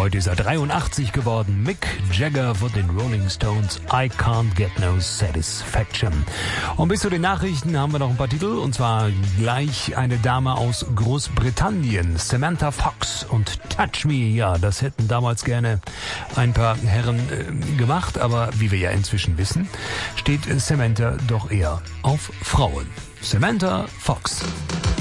Heute ist er 83 geworden. Mick Jagger von den Rolling Stones. I Can't Get No Satisfaction. Und bis zu den Nachrichten haben wir noch ein paar Titel. Und zwar gleich eine Dame aus Großbritannien. Samantha Fox und Touch Me. Ja, das hätten damals gerne ein paar Herren gemacht. Aber wie wir ja inzwischen wissen, steht Samantha doch eher auf Frauen. Samantha Fox.